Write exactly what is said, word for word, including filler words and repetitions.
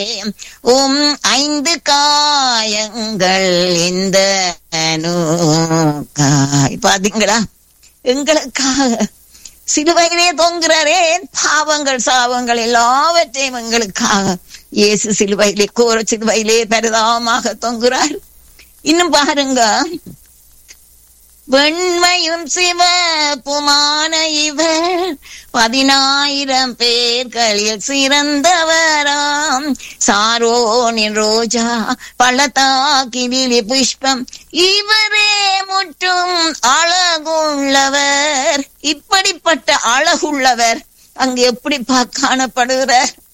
உம் ஐந்து காயங்கள் இந்த நோக்காய். பாத்தீங்களா, எங்களுக்காக சிலுவையிலே தொங்குறாரே, பாவங்கள் சாவங்கள் எல்லாவற்றையும் எங்களுக்காக இயேசு சிலுவையிலே, கோர சிலுவையிலே பரிதாபமாக தொங்குறார். இன்னும் பாருங்க, வெண்மையும் சிவப்புமான இவர் பதினாயிரம் பேர்களில் சிறந்தவராம். சாரோனின் ரோஜா பள்ளத்தாக்கினிலே புஷ்பம், இவரே முற்றும் அழகுள்ளவர். இப்படிப்பட்ட அழகுள்ளவர் அங்கு எப்படி காணப்படுகிறார்?